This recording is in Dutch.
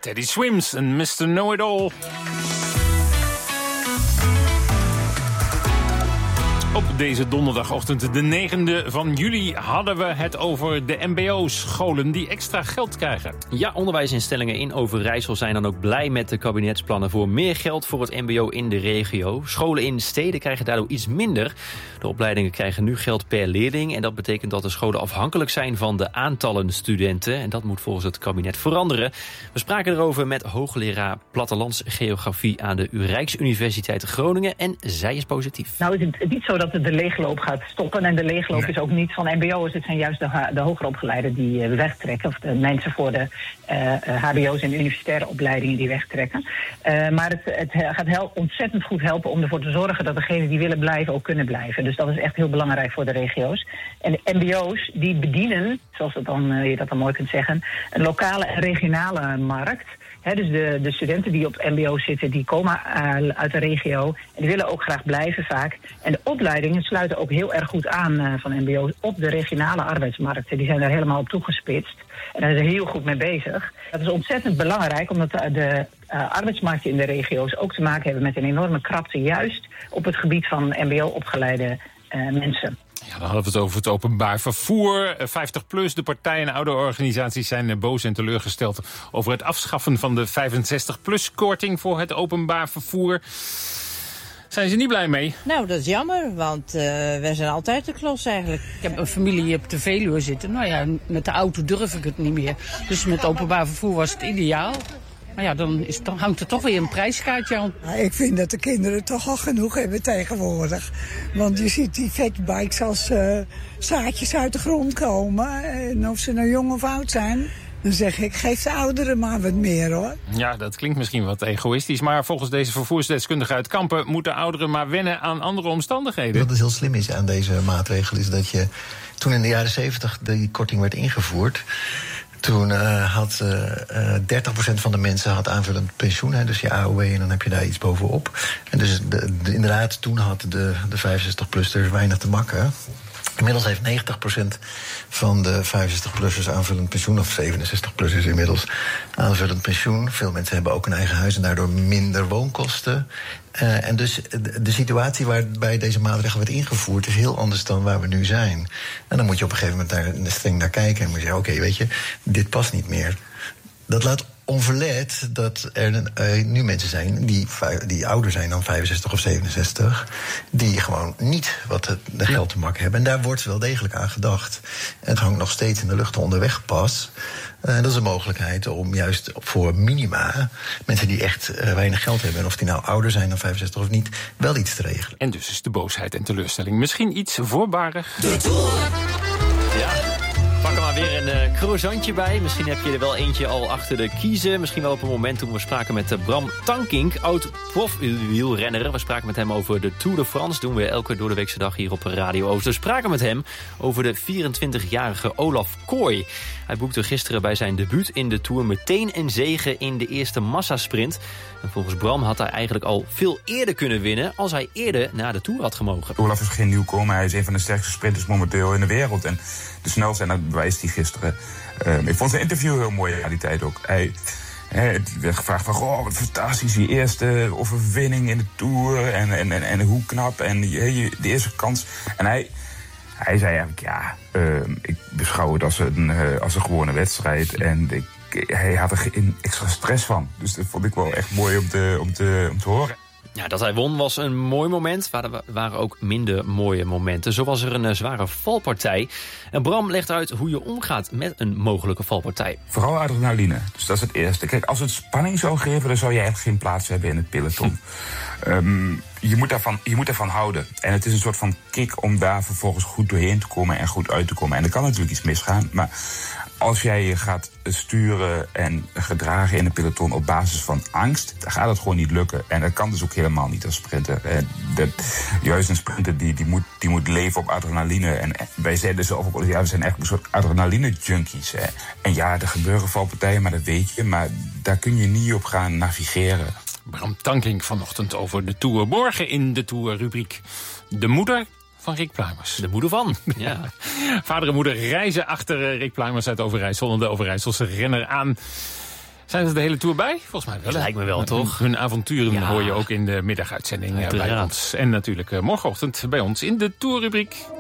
Teddy Swims en Mr. Know-It-All. Op deze donderdagochtend, de 9e van juli, hadden we het over de mbo-scholen die extra geld krijgen. Ja, onderwijsinstellingen in Overijssel zijn dan ook blij met de kabinetsplannen voor meer geld voor het mbo in de regio. Scholen in steden krijgen daardoor iets minder. De opleidingen krijgen nu geld per leerling en dat betekent dat de scholen afhankelijk zijn van de aantallen studenten. En dat moet volgens het kabinet veranderen. We spraken erover met hoogleraar plattelandsgeografie aan de Rijksuniversiteit Groningen en zij is positief. Nou is het niet zo dat het de leegloop gaat stoppen. En de leegloop is ook niet van mbo'ers. Het zijn juist de hoger opgeleiden die wegtrekken. Of de mensen voor de hbo's en universitaire opleidingen die wegtrekken. Maar het gaat ontzettend goed helpen om ervoor te zorgen dat degenen die willen blijven ook kunnen blijven. Dus dat is echt heel belangrijk voor de regio's. En de mbo's die bedienen, zoals je dat dan mooi kunt zeggen, een lokale en regionale markt. Dus de studenten die op het mbo zitten, die komen uit de regio. En die willen ook graag blijven vaak. En de opleidingen sluiten ook heel erg goed aan van mbo's op de regionale arbeidsmarkten. Die zijn daar helemaal op toegespitst. En daar zijn ze heel goed mee bezig. Dat is ontzettend belangrijk, omdat de arbeidsmarkten in de regio's ook te maken hebben met een enorme krapte, juist op het gebied van mbo-opgeleide mensen. Ja, dan hadden we het over het openbaar vervoer. 50PLUS, de partijen en ouderorganisaties zijn boos en teleurgesteld over het afschaffen van de 65PLUS-korting voor het openbaar vervoer. Zijn ze niet blij mee? Nou, dat is jammer, want wij zijn altijd de klos eigenlijk. Ik heb een familie hier op de Veluwe zitten. Nou ja, met de auto durf ik het niet meer. Dus met openbaar vervoer was het ideaal. Maar ja, dan hangt er toch weer een prijskaartje aan. Ja, ik vind dat de kinderen toch al genoeg hebben tegenwoordig. Want je ziet die fatbikes als zaadjes uit de grond komen. En of ze nou jong of oud zijn, dan zeg ik, geef de ouderen maar wat meer, hoor. Ja, dat klinkt misschien wat egoïstisch, maar volgens deze vervoersdeskundige uit Kampen moeten ouderen maar wennen aan andere omstandigheden. Wat dus heel slim is aan deze maatregel is dat je toen in de jaren 70 die korting werd ingevoerd, toen had 30% van de mensen had aanvullend pensioen, dus je AOW, en dan heb je daar iets bovenop. En dus inderdaad, toen had de 65-plussers weinig te makken. Inmiddels heeft 90% van de 65-plussers aanvullend pensioen, of 67-plussers inmiddels aanvullend pensioen. Veel mensen hebben ook een eigen huis en daardoor minder woonkosten. En dus de situatie waarbij deze maatregel werd ingevoerd is heel anders dan waar we nu zijn. En dan moet je op een gegeven moment daar streng naar kijken en moet je zeggen, oké, weet je, dit past niet meer. Dat laat onverlet dat er nu mensen zijn die ouder zijn dan 65 of 67... die gewoon niet wat de geld te makken hebben. En daar wordt wel degelijk aan gedacht. En het hangt nog steeds in de lucht onderwegpas. Dat is een mogelijkheid om juist voor minima, mensen die echt weinig geld hebben, en of die nou ouder zijn dan 65 of niet, wel iets te regelen. En dus is de boosheid en teleurstelling misschien iets voorbarig. Ja. Pak er maar weer een croissantje bij. Misschien heb je er wel eentje al achter de kiezen. Misschien wel op een moment toen we spraken met Bram Tankink, oud-profwielrenner. We spraken met hem over de Tour de France. Doen we elke doordeweekse dag hier op Radio Oost. We spraken met hem over de 24-jarige Olaf Kooi. Hij boekte gisteren bij zijn debuut in de Tour meteen een zege in de eerste massasprint. En volgens Bram had hij eigenlijk al veel eerder kunnen winnen als hij eerder naar de Tour had gemogen. Olaf is geen nieuwkomer. Hij is een van de sterkste sprinters momenteel in de wereld. En de snelste, en dat bewijst hij gisteren. Ik vond zijn interview heel mooi na die tijd ook. Hij werd gevraagd van, wat fantastisch, die eerste overwinning in de Tour. En hoe knap, en de eerste kans. En hij zei eigenlijk, ik beschouw het als een gewone wedstrijd. En hij had er geen extra stress van. Dus dat vond ik wel echt mooi om te horen. Ja, dat hij won was een mooi moment, maar er waren ook minder mooie momenten. Zo was er een zware valpartij. En Bram legt uit hoe je omgaat met een mogelijke valpartij. Vooral adrenaline, dus dat is het eerste. Kijk, als het spanning zou geven, dan zou je echt geen plaats hebben in het peloton. Je moet daarvan houden. En het is een soort van kick om daar vervolgens goed doorheen te komen en goed uit te komen. En er kan natuurlijk iets misgaan, maar als jij je gaat sturen en gedragen in een peloton op basis van angst, dan gaat het gewoon niet lukken. En dat kan dus ook helemaal niet als sprinter. Juist een sprinter die moet leven op adrenaline. En wij zeiden zelf ook, we zijn echt een soort adrenaline-junkies. En ja, er gebeuren valpartijen, maar dat weet je. Maar daar kun je niet op gaan navigeren. Bram Tankink vanochtend over de Tour. Morgen in de Tour-rubriek de moeder van Rick Pluimers. De moeder van, ja. Vader en moeder reizen achter Rick Pluimers uit Overijssel en de Overijsselse renner aan. Zijn ze de hele tour bij? Volgens mij wel. Dat lijkt me wel, toch? Hun avonturen hoor je ook in de middaguitzending bij ons. En natuurlijk morgenochtend bij ons in de Tourrubriek.